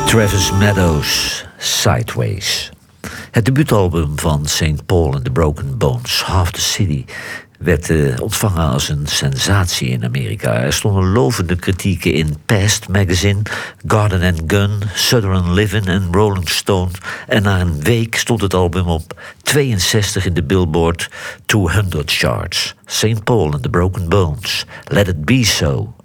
Travis Meadows, Sideways. Het debuutalbum van St. Paul and the Broken Bones, Half the City, werd ontvangen als een sensatie in Amerika. Er stonden lovende kritieken in Past Magazine, Garden and Gun, Southern Living en Rolling Stone. En na een week stond het album op 62 in de Billboard 200 charts. St. Paul and the Broken Bones, Let It Be So.